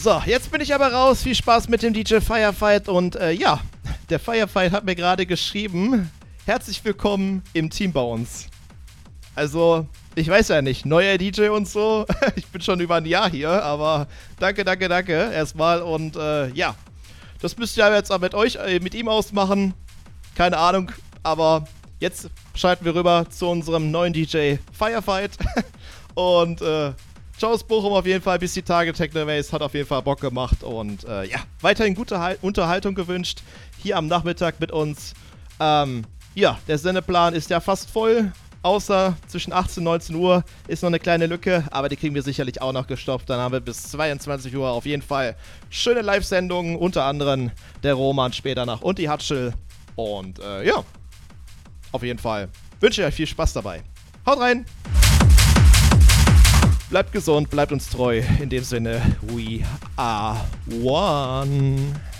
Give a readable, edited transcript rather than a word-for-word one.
So, jetzt bin ich aber raus. Viel Spaß mit dem DJ Firefight. Und ja, der Firefight hat mir gerade geschrieben, herzlich willkommen im Team bei uns. Also, ich weiß ja nicht, neuer DJ und so. Ich bin schon über ein Jahr hier, aber danke erstmal. Und ja, das müsst ihr jetzt auch mit ihm ausmachen. Keine Ahnung, aber jetzt schalten wir rüber zu unserem neuen DJ Firefight. Und ciao aus Bochum auf jeden Fall, bis die Tage. Technoways hat auf jeden Fall Bock gemacht. Und ja, weiterhin gute Unterhaltung gewünscht hier am Nachmittag mit uns. Ja, der Sendeplan ist ja fast voll. Außer zwischen 18 und 19 Uhr ist noch eine kleine Lücke, aber die kriegen wir sicherlich auch noch gestopft. Dann haben wir bis 22 Uhr auf jeden Fall schöne Live-Sendungen, unter anderem der Roman später nach und die Hatschel. Und ja, auf jeden Fall wünsche ich euch viel Spaß dabei. Haut rein! Bleibt gesund, bleibt uns treu. In dem Sinne, we are one.